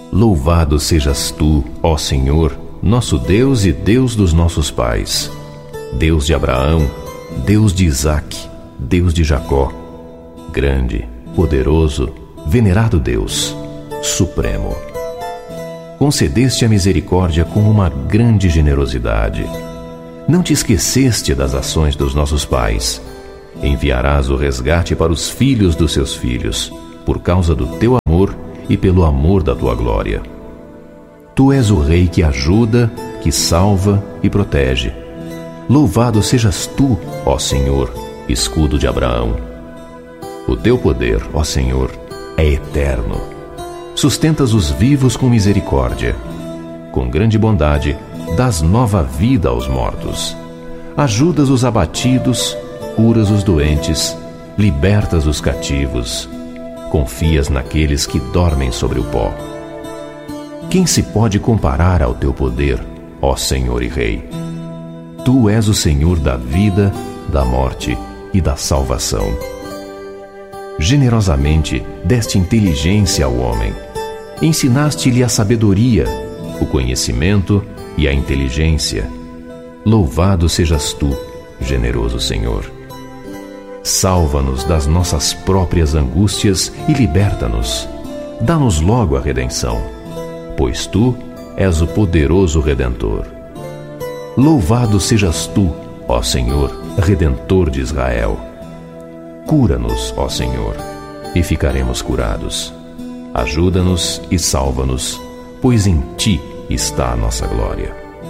Louvado sejas tu, ó Senhor, nosso Deus e Deus dos nossos pais, Deus de Abraão, Deus de Isaque, Deus de Jacó, grande, poderoso, venerado Deus, supremo. Concedeste a misericórdia com uma grande generosidade. Não te esqueceste das ações dos nossos pais. Enviarás o resgate para os filhos dos seus filhos, por causa do teu amor e pelo amor da tua glória. Tu és o Rei que ajuda, que salva e protege. Louvado sejas tu, ó Senhor, escudo de Abraão. O teu poder, ó Senhor, é eterno. Sustentas os vivos com misericórdia. Com grande bondade, dás nova vida aos mortos. Ajudas os abatidos, curas os doentes, libertas os cativos. Confias naqueles que dormem sobre o pó. Quem se pode comparar ao teu poder, ó Senhor e Rei? Tu és o Senhor da vida, da morte e da salvação. Generosamente deste inteligência ao homem. Ensinaste-lhe a sabedoria, o conhecimento e a inteligência. Louvado sejas tu, generoso Senhor. Salva-nos das nossas próprias angústias e liberta-nos. Dá-nos logo a redenção, pois tu és o poderoso Redentor. Louvado sejas tu, ó Senhor, Redentor de Israel. Cura-nos, ó Senhor, e ficaremos curados. Ajuda-nos e salva-nos, pois em ti está a nossa glória.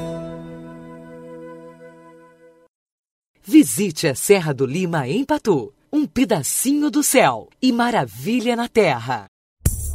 Visite a Serra do Lima em Patu, um pedacinho do céu e maravilha na terra.